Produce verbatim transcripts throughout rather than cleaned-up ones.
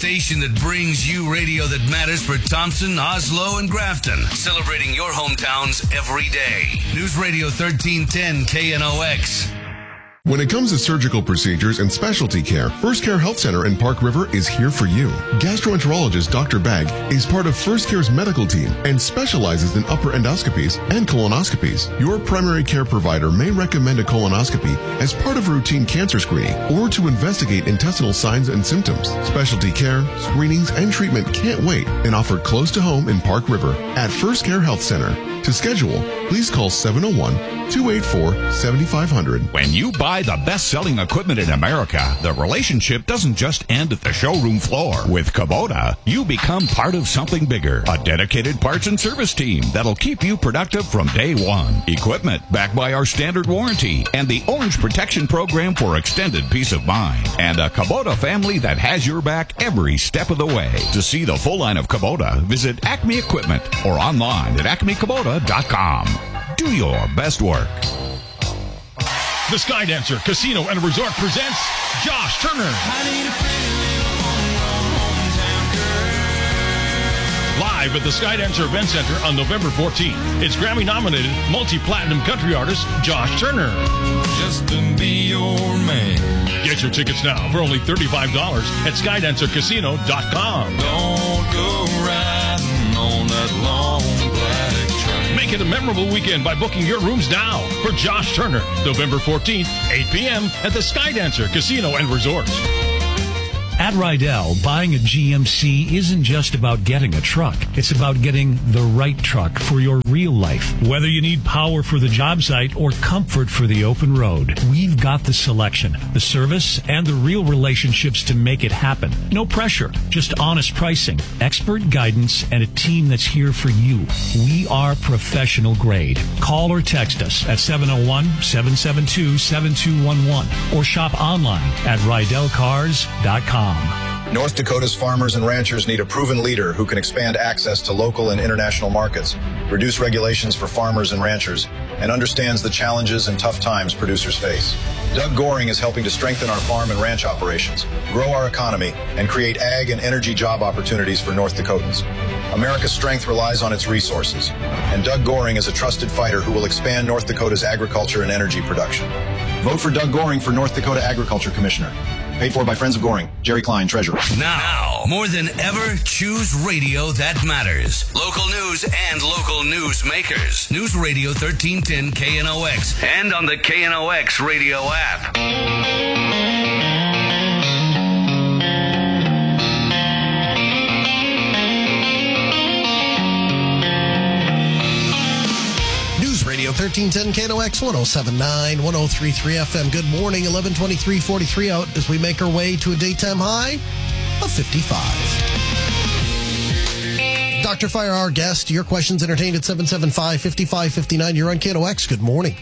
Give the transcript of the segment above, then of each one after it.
station that brings you radio that matters for Thompson, Oslo, and Grafton. Celebrating your hometowns every day. News Radio thirteen ten K N O X. When it comes to surgical procedures and specialty care, First Care Health Center in Park River is here for you. Gastroenterologist Doctor Bagg is part of First Care's medical team and specializes in upper endoscopies and colonoscopies. Your primary care provider may recommend a colonoscopy as part of routine cancer screening or to investigate intestinal signs and symptoms. Specialty care, screenings, and treatment can't wait and offered close to home in Park River at First Care Health Center. To schedule, please call seven oh one, two eight four, seven five zero zero. When you buy the best-selling equipment in America, the relationship doesn't just end at the showroom floor. With Kubota, you become part of something bigger. A dedicated parts and service team that'll keep you productive from day one. Equipment backed by our standard warranty and the Orange Protection Program for extended peace of mind. And a Kubota family that has your back every step of the way. To see the full line of Kubota, visit Acme Equipment or online at acme kubota dot com. Do your best work. The Skydancer Casino and Resort presents Josh Turner. Live at the Skydancer Event Center on November fourteenth. It's Grammy-nominated multi-platinum country artist Josh Turner. Just to be your man. Get your tickets now for only thirty-five dollars at skydancer casino dot com. Don't go riding on that long black train. Make it a memorable weekend by booking your rooms now for Josh Turner, November fourteenth, eight p.m. at the Skydancer Casino and Resort. At Rydell, buying a G M C isn't just about getting a truck. It's about getting the right truck for your real life. Whether you need power for the job site or comfort for the open road, we've got the selection, the service, and the real relationships to make it happen. No pressure, just honest pricing, expert guidance, and a team that's here for you. We are professional grade. Call or text us at seven oh one, seven seven two, seven two one one or shop online at rydell cars dot com. North Dakota's farmers and ranchers need a proven leader who can expand access to local and international markets, reduce regulations for farmers and ranchers, and understands the challenges and tough times producers face. Doug Goring is helping to strengthen our farm and ranch operations, grow our economy, and create ag and energy job opportunities for North Dakotans. America's strength relies on its resources, and Doug Goring is a trusted fighter who will expand North Dakota's agriculture and energy production. Vote for Doug Goring for North Dakota Agriculture Commissioner. Paid for by Friends of Goring. Jerry Klein, Treasurer. Now, more than ever, choose radio that matters. Local news and local news makers. News Radio thirteen ten K N O X and on the K N O X radio app. Radio thirteen ten K N O X one oh seven point nine, one oh three point three F M. Good morning, eleven twenty-three forty-three out as we make our way to a daytime high of fifty-five. Doctor Fire, our guest. Your questions entertained at seven seven five, five five five nine. You're on K N O X. Good morning.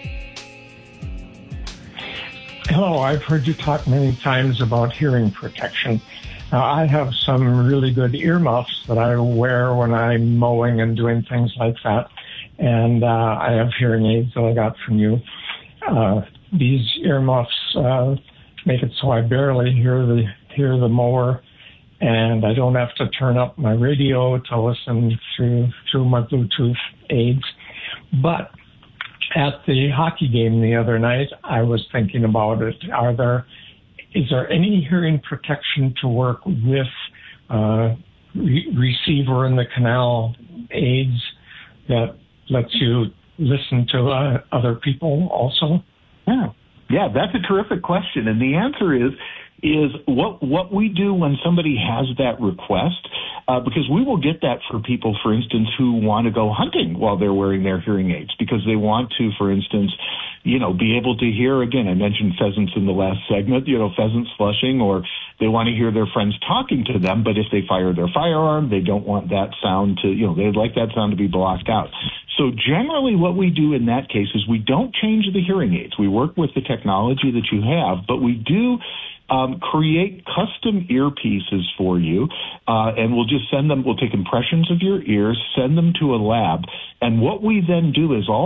Hello, I've heard you talk many times about hearing protection. Now, I have some really good earmuffs that I wear when I'm mowing and doing things like that. And uh, I have hearing aids that I got from you. Uh, these earmuffs uh, make it so I barely hear the hear the mower, and I don't have to turn up my radio to listen through through my Bluetooth aids. But at the hockey game the other night, I was thinking about it. Are there is there any hearing protection to work with uh, re- receiver in the canal aids that lets you listen to uh, other people also? Yeah, yeah, that's a terrific question. And the answer is, is what what we do when somebody has that request, uh, because we will get that for people, for instance, who want to go hunting while they're wearing their hearing aids, because they want to, for instance, you know, be able to hear, again, I mentioned pheasants in the last segment, you know, pheasants flushing, or they want to hear their friends talking to them, but if they fire their firearm, they don't want that sound to, you know, they'd like that sound to be blocked out. So generally what we do in that case is we don't change the hearing aids. We work with the technology that you have, but we do Um, create custom earpieces for you, uh, and we'll just send them, we'll take impressions of your ears, send them to a lab, and what we then do is also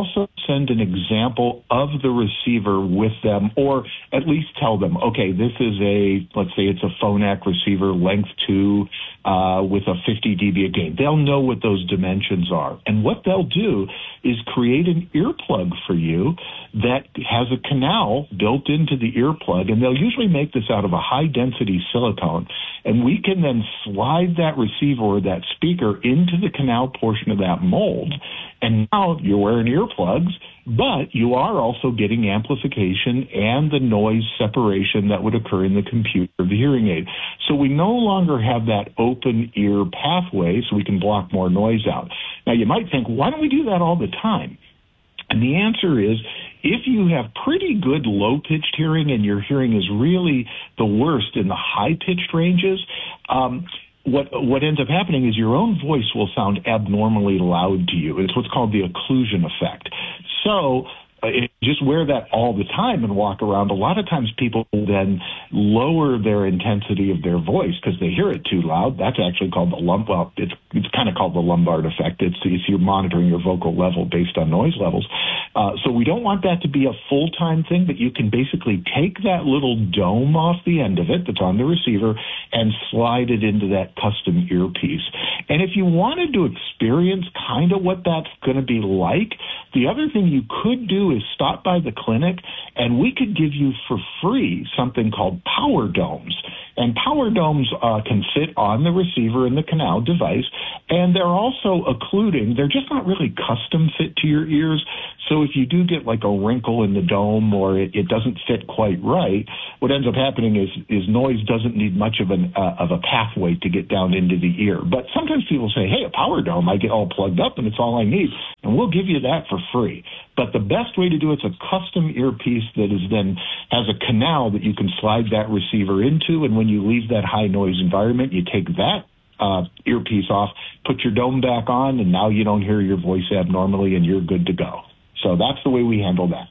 send an example of the receiver with them, or at least tell them, okay, this is a, let's say it's a Phonak receiver, length two, uh, with a fifty decibel gain. They'll know what those dimensions are. And what they'll do is create an earplug for you that has a canal built into the earplug, and they'll usually make this out of a high-density silicone, and we can then slide that receiver or that speaker into the canal portion of that mold, and now you're wearing earplugs, but you are also getting amplification and the noise separation that would occur in the computer of the hearing aid. So we no longer have that open ear pathway, so we can block more noise out. Now, you might think, why don't we do that all the time? And the answer is, if you have pretty good low-pitched hearing and your hearing is really the worst in the high-pitched ranges, um, what what ends up happening is your own voice will sound abnormally loud to you. It's what's called the occlusion effect. So uh, if you just wear that all the time and walk around, a lot of times people then lower their intensity of their voice because they hear it too loud. That's actually called the lump. Well, it's it's kind of called the Lombard effect. It's, it's you're monitoring your vocal level based on noise levels. Uh, so we don't want that to be a full-time thing, but you can basically take that little dome off the end of it that's on the receiver and slide it into that custom earpiece. And if you wanted to experience kind of what that's going to be like, the other thing you could do is stop by the clinic, and we could give you for free something called power domes. And power domes uh, can fit on the receiver in the canal device, and they're also occluding. They're just not really custom fit to your ears. So if you do get like a wrinkle in the dome or it, it doesn't fit quite right, what ends up happening is is noise doesn't need much of an uh, of a pathway to get down into the ear. But sometimes people say, hey, a power dome, I get all plugged up and it's all I need. And we'll give you that for free. But the best way to do it's a custom earpiece that is then has a canal that you can slide that receiver into. And when you leave that high noise environment, you take that uh, earpiece off, put your dome back on, and now you don't hear your voice abnormally and you're good to go. So that's the way we handle that.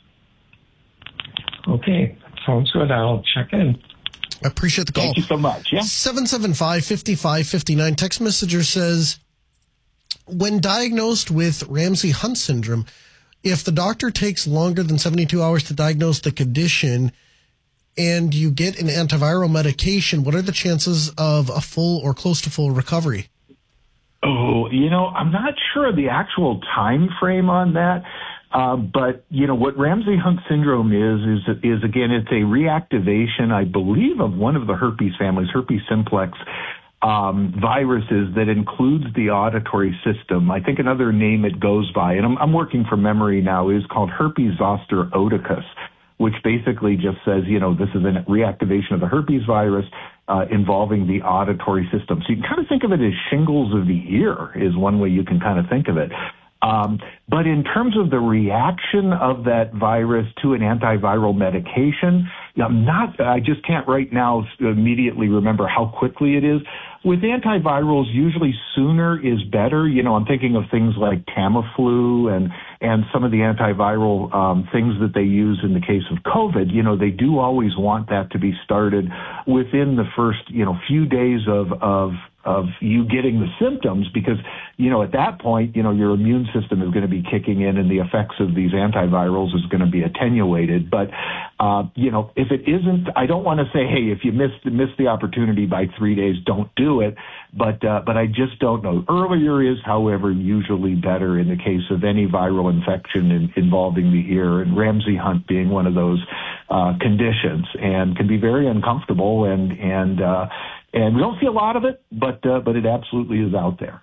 Okay, sounds good. I'll check in. I appreciate the call. Thank you so much. Yeah. seven seven five, five five five nine. Text messenger says, when diagnosed with Ramsay-Hunt syndrome, if the doctor takes longer than seventy-two hours to diagnose the condition and you get an antiviral medication, what are the chances of a full or close to full recovery? Oh, you know, I'm not sure of the actual time frame on that. Uh, but, you know, what Ramsay-Hunt syndrome is, is, is, again, it's a reactivation, I believe, of one of the herpes families, herpes simplex um, viruses that includes the auditory system. I think another name it goes by, and I'm, I'm working from memory now, is called herpes zoster oticus, which basically just says, you know, this is a reactivation of the herpes virus uh, involving the auditory system. So you can kind of think of it as shingles of the ear is one way you can kind of think of it. Um, but in terms of the reaction of that virus to an antiviral medication, I'm not, I just can't right now immediately remember how quickly it is. With antivirals, usually sooner is better. You know, I'm thinking of things like Tamiflu and, and some of the antiviral um, things that they use in the case of COVID. You know, they do always want that to be started within the first, you know, few days of, of, of you getting the symptoms, because, you know, at that point, you know, your immune system is going to be kicking in and the effects of these antivirals is going to be attenuated. But, uh, you know, if it isn't, I don't want to say, hey, if you missed, missed the opportunity by three days, don't do it. But, uh, but I just don't know. Earlier is, however, usually better in the case of any viral infection in, involving the ear, and Ramsay-Hunt being one of those, uh, conditions, and can be very uncomfortable, and, and, uh, And we don't see a lot of it, but uh, but it absolutely is out there.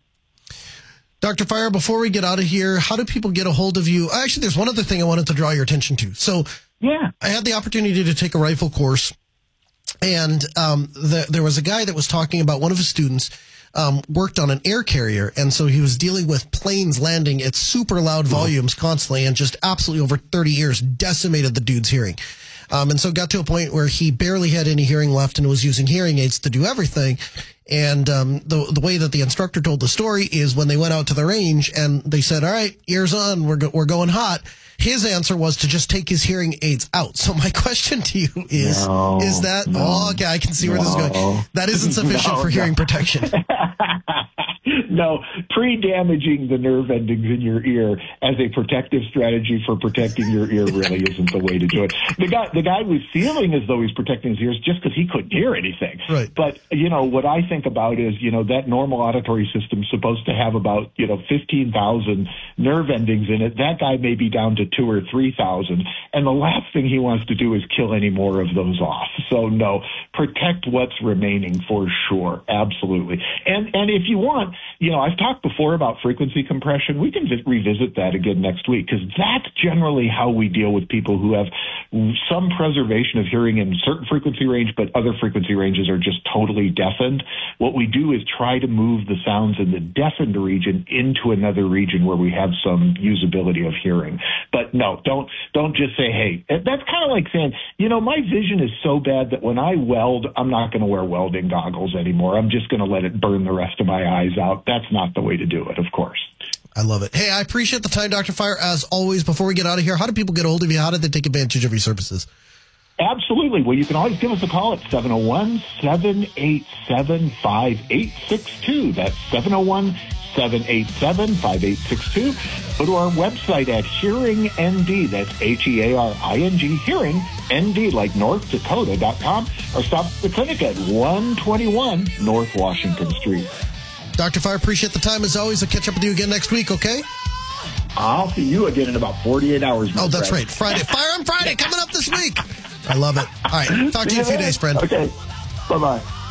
Doctor Fire, before we get out of here, how do people get a hold of you? Actually, there's one other thing I wanted to draw your attention to. So yeah, I had the opportunity to take a rifle course, and um, the, there was a guy that was talking about one of his students um, worked on an air carrier, and so he was dealing with planes landing at super loud volumes constantly, and just absolutely over thirty years decimated the dude's hearing. Um, and so it got to a point where he barely had any hearing left and was using hearing aids to do everything. And um, the the way that the instructor told the story is when they went out to the range and they said, all right, ears on, we're, go- we're going hot. His answer was to just take his hearing aids out. So my question to you is, no, is that, no, oh, okay, I can see where no, this is going. That isn't sufficient no, for hearing no. protection. No, pre-damaging the nerve endings in your ear as a protective strategy for protecting your ear really isn't the way to do it. The guy, the guy was feeling as though he's protecting his ears just because he couldn't hear anything. Right. But, you know, what I think about is, you know, that normal auditory system's supposed to have about, you know, fifteen thousand nerve endings in it. That guy may be down to two or three thousand. And the last thing he wants to do is kill any more of those off. So, no, protect what's remaining for sure. Absolutely. And, and if you want, you know, I've talked before about frequency compression. We can vi- revisit that again next week, because that's generally how we deal with people who have some preservation of hearing in certain frequency range, but other frequency ranges are just totally deafened. What we do is try to move the sounds in the deafened region into another region where we have some usability of hearing. But no, don't don't just say, hey, that's kind of like saying, you know, my vision is so bad that when I weld, I'm not going to wear welding goggles anymore. I'm just going to let it burn the rest of my eyes out. That's not the way to do it, of course. I love it. Hey, I appreciate the time, Doctor Fire. As always, before we get out of here, how do people get a hold of you? How did they take advantage of your services? Absolutely. Well, you can always give us a call at seven oh one, seven eight seven, five eight six two. That's seven oh one, seven eight seven, five eight six two. Go to our website at Hearing N D. That's H E A R I N G, Hearing N D, like North Dakota dot com, or stop at the clinic at one twenty-one North Washington Street. Doctor Fire, appreciate the time as always. I'll catch up with you again next week, okay? I'll see you again in about forty-eight hours. Oh, that's friend. right. Friday. Fire on Friday coming up this week. I love it. All right. Talk to you in a few days, friend. Okay. Bye-bye.